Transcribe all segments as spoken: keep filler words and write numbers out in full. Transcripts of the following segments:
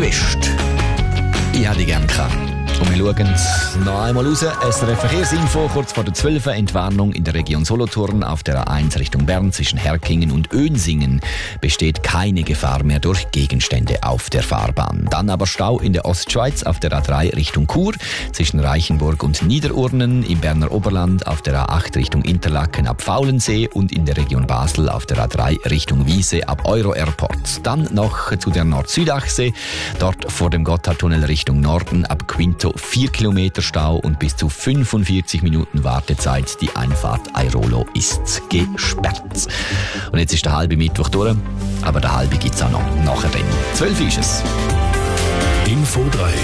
West. Ich hätte die gerne gehabt. Und wir schauen noch einmal raus. S R F Verkehrsinfo, kurz vor der zwölf Entwarnung in der Region Solothurn auf der A eins Richtung Bern zwischen Herkingen und Önsingen besteht keine Gefahr mehr durch Gegenstände auf der Fahrbahn. Dann aber Stau in der Ostschweiz auf der A drei Richtung Chur zwischen Reichenburg und Niederurnen, im Berner Oberland auf der A acht Richtung Interlaken ab Faulensee und in der Region Basel auf der A drei Richtung Wiese ab Euro Airport. Dann noch zu der Nord-Süd-Achse, dort vor dem Gotthardtunnel Richtung Norden ab Quinto vier Kilometer Stau und bis zu fünfundvierzig Minuten Wartezeit. Die Einfahrt Airolo ist gesperrt. Und jetzt ist der halbe Mittwoch durch, aber der halbe gibt es auch noch nachher dann. zwölf ist es. Info drei.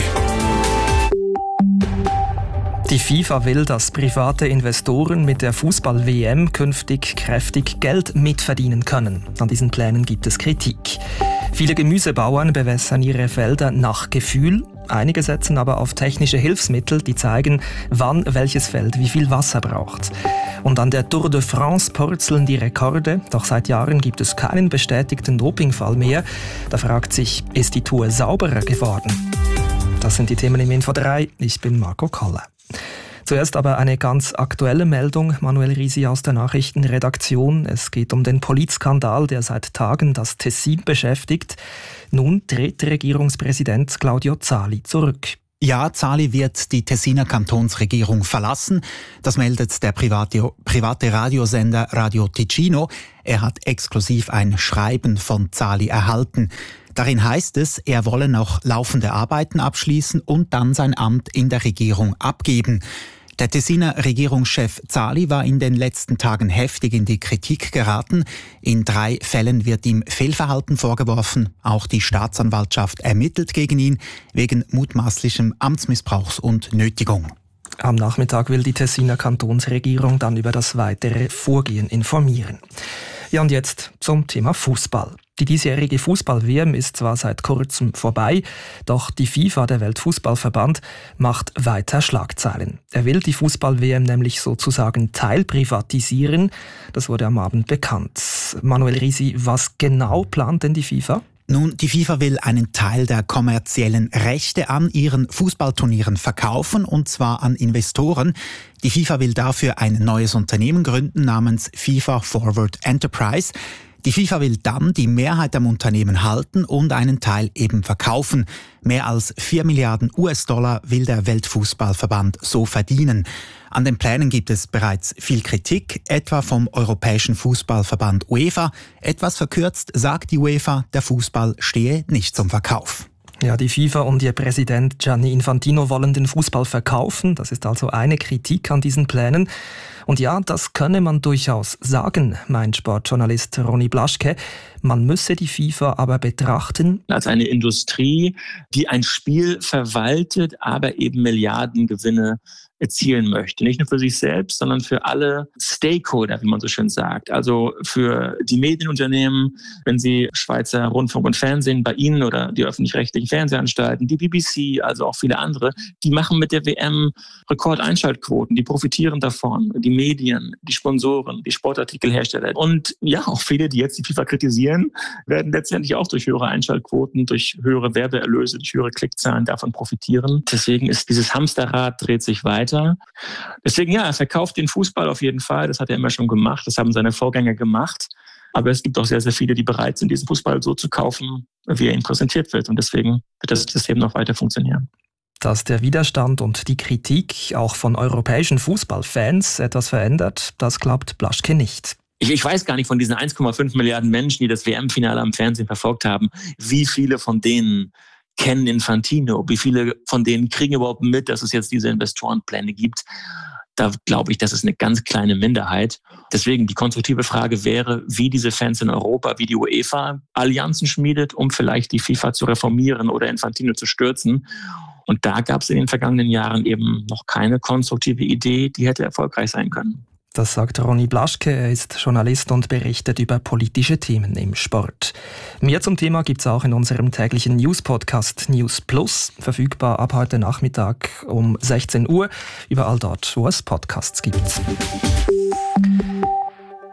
Die FIFA will, dass private Investoren mit der Fußball-W M künftig kräftig Geld mitverdienen können. An diesen Plänen gibt es Kritik. Viele Gemüsebauern bewässern ihre Felder nach Gefühl. Einige setzen aber auf technische Hilfsmittel, die zeigen, wann welches Feld wie viel Wasser braucht. Und an der Tour de France purzeln die Rekorde, doch seit Jahren gibt es keinen bestätigten Dopingfall mehr. Da fragt sich, ist die Tour sauberer geworden? Das sind die Themen im Info drei. Ich bin Marco Koller. Zuerst aber eine ganz aktuelle Meldung, Manuel Risi aus der Nachrichtenredaktion. Es geht um den Polizskandal, der seit Tagen das Tessin beschäftigt. Nun tritt Regierungspräsident Claudio Zali zurück. Ja, Zali wird die Tessiner Kantonsregierung verlassen. Das meldet der private, private Radiosender Radio Ticino. Er hat exklusiv ein Schreiben von Zali erhalten. Darin heißt es, er wolle noch laufende Arbeiten abschließen und dann sein Amt in der Regierung abgeben. Der Tessiner Regierungschef Zali war in den letzten Tagen heftig in die Kritik geraten. In drei Fällen wird ihm Fehlverhalten vorgeworfen. Auch die Staatsanwaltschaft ermittelt gegen ihn wegen mutmaßlichem Amtsmissbrauchs und Nötigung. Am Nachmittag will die Tessiner Kantonsregierung dann über das weitere Vorgehen informieren. Ja, und jetzt zum Thema Fußball. Die diesjährige Fußball-W M ist zwar seit kurzem vorbei, doch die FIFA, der Weltfußballverband, macht weiter Schlagzeilen. Er will die Fußball-W M nämlich sozusagen teilprivatisieren. Das wurde am Abend bekannt. Manuel Risi, was genau plant denn die FIFA? Nun, die FIFA will einen Teil der kommerziellen Rechte an ihren Fußballturnieren verkaufen, und zwar an Investoren. Die FIFA will dafür ein neues Unternehmen gründen namens FIFA Forward Enterprise. Die FIFA will dann die Mehrheit am Unternehmen halten und einen Teil eben verkaufen. Mehr als vier Milliarden U S-Dollar will der Weltfußballverband so verdienen. An den Plänen gibt es bereits viel Kritik, etwa vom Europäischen Fußballverband UEFA. Etwas verkürzt sagt die UEFA, der Fußball stehe nicht zum Verkauf. Ja, die FIFA und ihr Präsident Gianni Infantino wollen den Fußball verkaufen. Das ist also eine Kritik an diesen Plänen. Und ja, das könne man durchaus sagen, meint Sportjournalist Ronny Blaschke. Man müsse die FIFA aber betrachten als eine Industrie, die ein Spiel verwaltet, aber eben Milliardengewinne erzielen möchte. Nicht nur für sich selbst, sondern für alle Stakeholder, wie man so schön sagt. Also für die Medienunternehmen, wenn sie Schweizer Rundfunk und Fernsehen bei Ihnen oder die öffentlich-rechtlichen Fernsehanstalten, die B B C, also auch viele andere, die machen mit der W M Rekordeinschaltquoten, die profitieren davon. Die Medien, die Sponsoren, die Sportartikelhersteller. Und ja, auch viele, die jetzt die FIFA kritisieren, werden letztendlich auch durch höhere Einschaltquoten, durch höhere Werbeerlöse, durch höhere Klickzahlen davon profitieren. Deswegen ist dieses Hamsterrad dreht sich weiter. Deswegen ja, er verkauft den Fußball auf jeden Fall. Das hat er immer schon gemacht. Das haben seine Vorgänger gemacht. Aber es gibt auch sehr, sehr viele, die bereit sind, diesen Fußball so zu kaufen, wie er ihnen präsentiert wird. Und deswegen wird das System noch weiter funktionieren. Dass der Widerstand und die Kritik auch von europäischen Fußballfans etwas verändert, das glaubt Blaschke nicht. Ich, ich weiß gar nicht von diesen eins Komma fünf Milliarden Menschen, die das W M-Finale am Fernsehen verfolgt haben, wie viele von denen kennen Infantino, wie viele von denen kriegen überhaupt mit, dass es jetzt diese Investorenpläne gibt. Da glaube ich, das ist eine ganz kleine Minderheit. Deswegen die konstruktive Frage wäre, wie diese Fans in Europa, wie die UEFA Allianzen schmiedet, um vielleicht die FIFA zu reformieren oder Infantino zu stürzen. Und da gab es in den vergangenen Jahren eben noch keine konstruktive Idee, die hätte erfolgreich sein können. Das sagt Ronny Blaschke, er ist Journalist und berichtet über politische Themen im Sport. Mehr zum Thema gibt's auch in unserem täglichen News-Podcast News Plus, verfügbar ab heute Nachmittag um sechzehn Uhr, überall dort, wo es Podcasts gibt.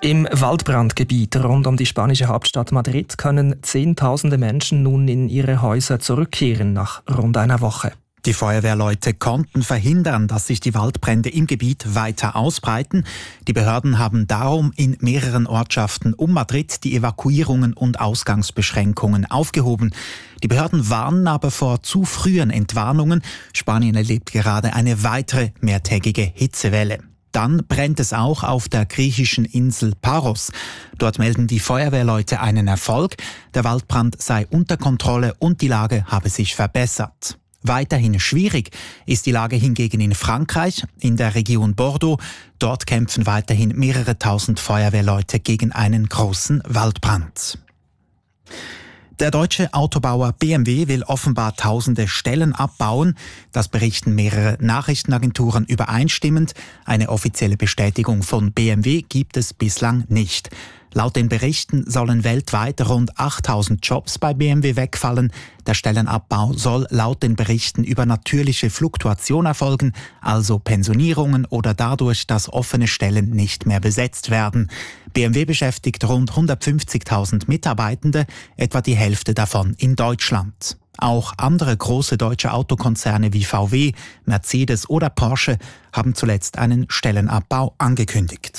Im Waldbrandgebiet rund um die spanische Hauptstadt Madrid können Zehntausende Menschen nun in ihre Häuser zurückkehren nach rund einer Woche. Die Feuerwehrleute konnten verhindern, dass sich die Waldbrände im Gebiet weiter ausbreiten. Die Behörden haben darum in mehreren Ortschaften um Madrid die Evakuierungen und Ausgangsbeschränkungen aufgehoben. Die Behörden warnen aber vor zu frühen Entwarnungen. Spanien erlebt gerade eine weitere mehrtägige Hitzewelle. Dann brennt es auch auf der griechischen Insel Paros. Dort melden die Feuerwehrleute einen Erfolg. Der Waldbrand sei unter Kontrolle und die Lage habe sich verbessert. Weiterhin schwierig ist die Lage hingegen in Frankreich, in der Region Bordeaux. Dort kämpfen weiterhin mehrere tausend Feuerwehrleute gegen einen großen Waldbrand. Der deutsche Autobauer B M W will offenbar tausende Stellen abbauen. Das berichten mehrere Nachrichtenagenturen übereinstimmend. Eine offizielle Bestätigung von B M W gibt es bislang nicht. Laut den Berichten sollen weltweit rund achttausend Jobs bei B M W wegfallen. Der Stellenabbau soll laut den Berichten über natürliche Fluktuation erfolgen, also Pensionierungen oder dadurch, dass offene Stellen nicht mehr besetzt werden. B M W beschäftigt rund hundertfünfzigtausend Mitarbeitende, etwa die Hälfte davon in Deutschland. Auch andere große deutsche Autokonzerne wie V W, Mercedes oder Porsche haben zuletzt einen Stellenabbau angekündigt.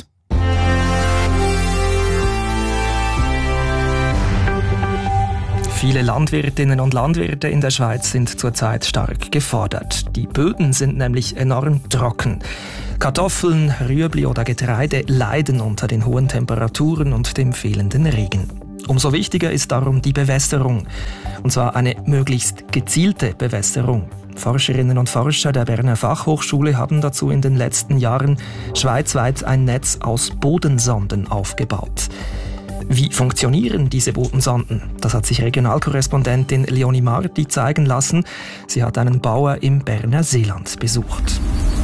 Viele Landwirtinnen und Landwirte in der Schweiz sind zurzeit stark gefordert. Die Böden sind nämlich enorm trocken. Kartoffeln, Rüebli oder Getreide leiden unter den hohen Temperaturen und dem fehlenden Regen. Umso wichtiger ist darum die Bewässerung. Und zwar eine möglichst gezielte Bewässerung. Forscherinnen und Forscher der Berner Fachhochschule haben dazu in den letzten Jahren schweizweit ein Netz aus Bodensonden aufgebaut. Wie funktionieren diese Bodensonden? Das hat sich Regionalkorrespondentin Leonie Marti zeigen lassen. Sie hat einen Bauer im Berner Seeland besucht.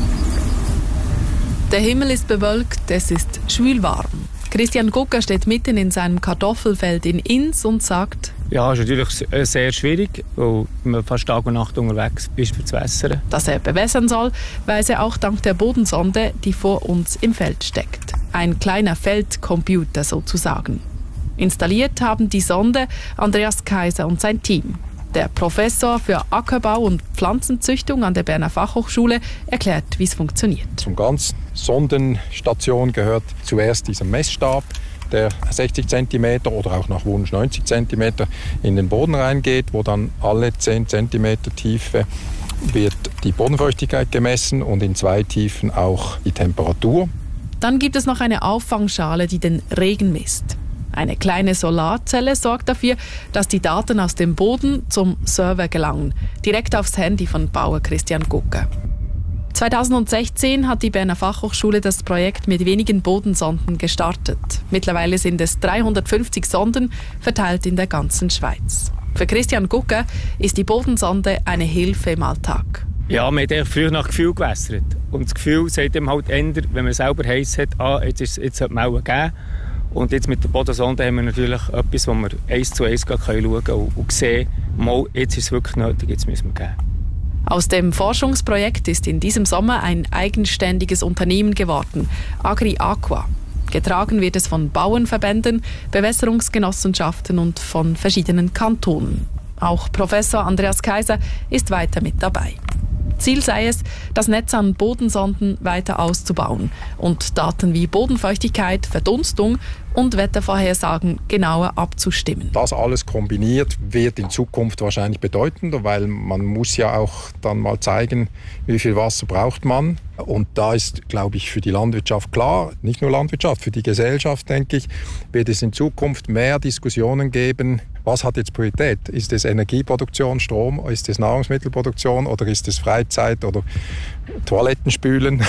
Der Himmel ist bewölkt, es ist schwülwarm. Christian Gucker steht mitten in seinem Kartoffelfeld in Ins und sagt: Ja, es ist natürlich sehr schwierig, weil man fast Tag und Nacht unterwegs ist für zu wässern. Dass er bewässern soll, weiß er auch dank der Bodensonde, die vor uns im Feld steckt. Ein kleiner Feldcomputer sozusagen. Installiert haben die Sonde Andreas Kaiser und sein Team. Der Professor für Ackerbau und Pflanzenzüchtung an der Berner Fachhochschule erklärt, wie es funktioniert. Zum ganzen Sondenstation gehört zuerst dieser Messstab, der sechzig Zentimeter oder auch nach Wunsch neunzig Zentimeter in den Boden reingeht, wo dann alle zehn Zentimeter Tiefe wird die Bodenfeuchtigkeit gemessen und in zwei Tiefen auch die Temperatur. Dann gibt es noch eine Auffangschale, die den Regen misst. Eine kleine Solarzelle sorgt dafür, dass die Daten aus dem Boden zum Server gelangen, direkt aufs Handy von Bauer Christian Gucker. zweitausendsechzehn hat die Berner Fachhochschule das Projekt mit wenigen Bodensonden gestartet. Mittlerweile sind es dreihundertfünfzig Sonden, verteilt in der ganzen Schweiz. Für Christian Gucker ist die Bodensonde eine Hilfe im Alltag. Ja, man hat früher nach Gefühl gewässert. Und das Gefühl sagt ihm halt eher, wenn man selber heiß hat, ah, jetzt, ist, jetzt sollte man auch geben. Und jetzt mit der Bodensonde haben wir natürlich etwas, wo wir eins zu eins schauen können und, und sehen, mal, jetzt ist es wirklich nötig, jetzt müssen wir geben. Aus dem Forschungsprojekt ist in diesem Sommer ein eigenständiges Unternehmen geworden, Agri Aqua. Getragen wird es von Bauernverbänden, Bewässerungsgenossenschaften und von verschiedenen Kantonen. Auch Professor Andreas Kaiser ist weiter mit dabei. Ziel sei es, das Netz an Bodensonden weiter auszubauen und Daten wie Bodenfeuchtigkeit, Verdunstung und Wettervorhersagen genauer abzustimmen. Das alles kombiniert wird in Zukunft wahrscheinlich bedeutender, weil man muss ja auch dann mal zeigen, wie viel Wasser braucht man. Und da ist, glaube ich, für die Landwirtschaft klar, nicht nur Landwirtschaft, für die Gesellschaft, denke ich, wird es in Zukunft mehr Diskussionen geben. Was hat jetzt Priorität? Ist es Energieproduktion, Strom, ist es Nahrungsmittelproduktion oder ist es Freizeit oder Toilettenspülen?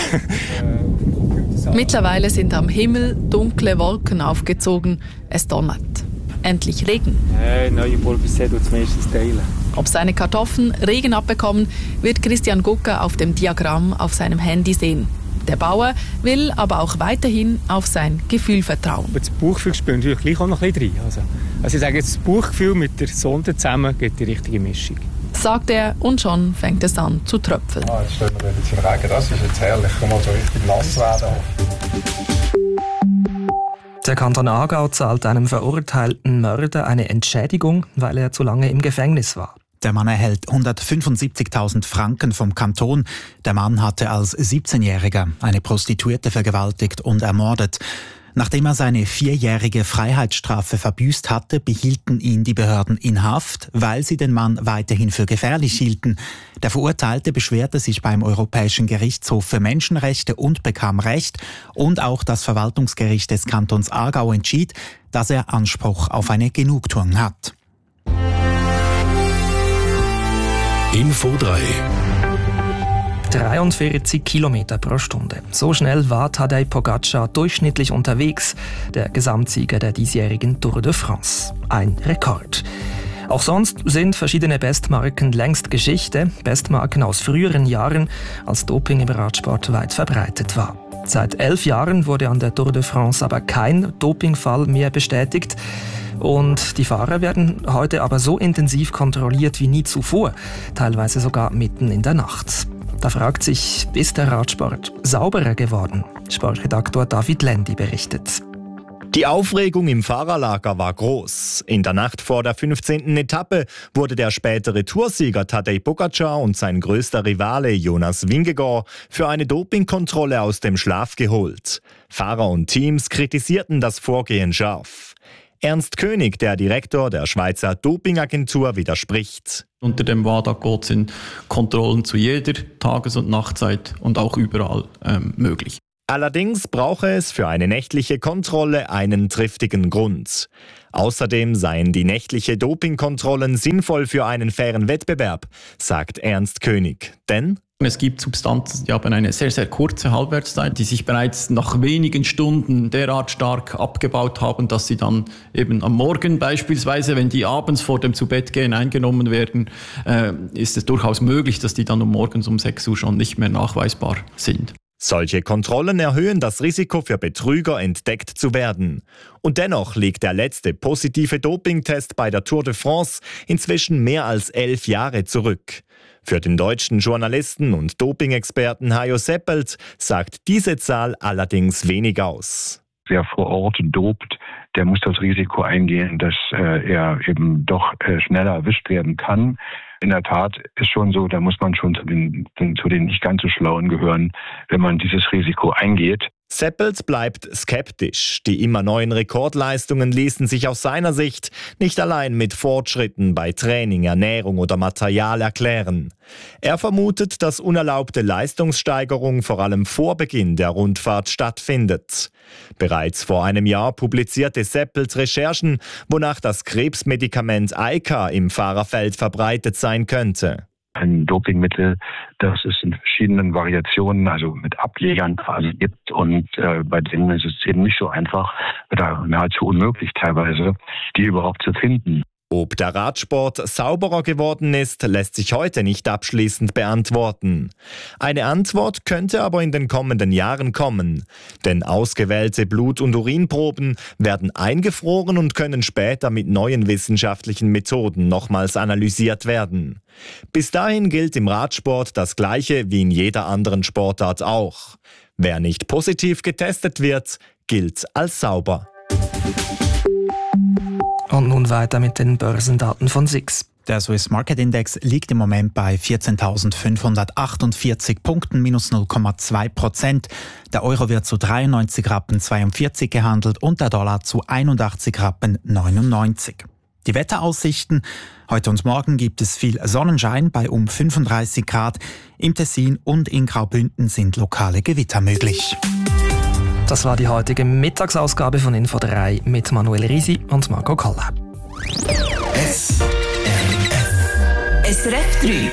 Mittlerweile sind am Himmel dunkle Wolken aufgezogen. Es donnert. Endlich Regen. Hey, neue Bulbisse tut es meistens teilen. Ob seine Kartoffeln Regen abbekommen, wird Christian Gucker auf dem Diagramm auf seinem Handy sehen. Der Bauer will aber auch weiterhin auf sein Gefühl vertrauen. Aber das Bauchgefühl spielt natürlich gleich auch noch ein bisschen rein. Also, also ich sage jetzt, das Bauchgefühl mit der Sonde zusammen gibt die richtige Mischung. Sagt er und schon fängt es an zu tröpfeln. Ah, jetzt steht noch ein bisschen Regen, das ist jetzt herrlich. Kann mal so richtig nass werden. Der Kanton Aargau zahlt einem verurteilten Mörder eine Entschädigung, weil er zu lange im Gefängnis war. Der Mann erhält hundertfünfundsiebzigtausend Franken vom Kanton. Der Mann hatte als siebzehnjähriger eine Prostituierte vergewaltigt und ermordet. Nachdem er seine vierjährige Freiheitsstrafe verbüßt hatte, behielten ihn die Behörden in Haft, weil sie den Mann weiterhin für gefährlich hielten. Der Verurteilte beschwerte sich beim Europäischen Gerichtshof für Menschenrechte und bekam Recht. Und auch das Verwaltungsgericht des Kantons Aargau entschied, dass er Anspruch auf eine Genugtuung hat. Info drei. dreiundvierzig Kilometer pro Stunde. So schnell war Tadej Pogačar durchschnittlich unterwegs, der Gesamtsieger der diesjährigen Tour de France. Ein Rekord. Auch sonst sind verschiedene Bestmarken längst Geschichte, Bestmarken aus früheren Jahren, als Doping im Radsport weit verbreitet war. Seit elf Jahren wurde an der Tour de France aber kein Dopingfall mehr bestätigt. Und die Fahrer werden heute aber so intensiv kontrolliert wie nie zuvor, teilweise sogar mitten in der Nacht. Da fragt sich, ist der Radsport sauberer geworden? Sportredaktor David Lendi berichtet. Die Aufregung im Fahrerlager war groß. In der Nacht vor der fünfzehnten Etappe wurde der spätere Toursieger Tadej Pogačar und sein größter Rivale Jonas Vingegaard für eine Dopingkontrolle aus dem Schlaf geholt. Fahrer und Teams kritisierten das Vorgehen scharf. Ernst König, der Direktor der Schweizer Dopingagentur, widerspricht. Unter dem WADA-Code sind Kontrollen zu jeder Tages- und Nachtzeit und auch überall ähm, möglich. Allerdings brauche es für eine nächtliche Kontrolle einen triftigen Grund. Außerdem seien die nächtliche Dopingkontrollen sinnvoll für einen fairen Wettbewerb, sagt Ernst König. Denn es gibt Substanzen, die haben eine sehr, sehr kurze Halbwertszeit, die sich bereits nach wenigen Stunden derart stark abgebaut haben, dass sie dann eben am Morgen beispielsweise, wenn die abends vor dem Zubettgehen eingenommen werden, äh, ist es durchaus möglich, dass die dann um morgens um sechs Uhr schon nicht mehr nachweisbar sind. Solche Kontrollen erhöhen das Risiko für Betrüger, entdeckt zu werden. Und dennoch liegt der letzte positive Dopingtest bei der Tour de France inzwischen mehr als elf Jahre zurück. Für den deutschen Journalisten und Dopingexperten Hajo Seppelt sagt diese Zahl allerdings wenig aus. Wer vor Ort dopt, der muss das Risiko eingehen, dass äh, er eben doch äh, schneller erwischt werden kann. In der Tat ist schon so, da muss man schon zu den, zu den nicht ganz so Schlauen gehören, wenn man dieses Risiko eingeht. Seppelt bleibt skeptisch. Die immer neuen Rekordleistungen ließen sich aus seiner Sicht nicht allein mit Fortschritten bei Training, Ernährung oder Material erklären. Er vermutet, dass unerlaubte Leistungssteigerung vor allem vor Beginn der Rundfahrt stattfindet. Bereits vor einem Jahr publizierte Seppelt Recherchen, wonach das Krebsmedikament Eica im Fahrerfeld verbreitet sein könnte. Ein Dopingmittel, das es in verschiedenen Variationen, also mit Ablegern quasi gibt und äh, bei denen ist es eben nicht so einfach oder nahezu unmöglich teilweise, die überhaupt zu finden. Ob der Radsport sauberer geworden ist, lässt sich heute nicht abschließend beantworten. Eine Antwort könnte aber in den kommenden Jahren kommen. Denn ausgewählte Blut- und Urinproben werden eingefroren und können später mit neuen wissenschaftlichen Methoden nochmals analysiert werden. Bis dahin gilt im Radsport das Gleiche wie in jeder anderen Sportart auch. Wer nicht positiv getestet wird, gilt als sauber. Und nun weiter mit den Börsendaten von S I X. Der Swiss Market Index liegt im Moment bei vierzehntausendfünfhundertachtundvierzig Punkten, minus null Komma zwei Prozent. Der Euro wird zu dreiundneunzig Rappen zweiundvierzig gehandelt und der Dollar zu einundachtzig Rappen neunundneunzig. Die Wetteraussichten. Heute und morgen gibt es viel Sonnenschein bei um fünfunddreißig Grad. Im Tessin und in Graubünden sind lokale Gewitter möglich. Das war die heutige Mittagsausgabe von Info drei mit Manuel Risi und Marco Koller. S R F. S R F drei.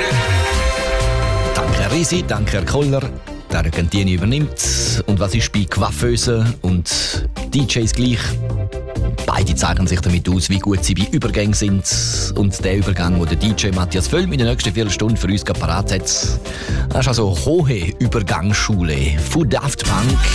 Danke Herr Risi, danke Herr Koller. Der Argentinier übernimmt. Und was ist bei Coiffeusen und D Js gleich? Beide zeichnen sich damit aus, wie gut sie bei Übergängen sind. Und der Übergang, den der D J Matthias Völm in der nächsten Viertelstunde für uns parat hat, das ist also hohe Übergangsschule von Daft Punk.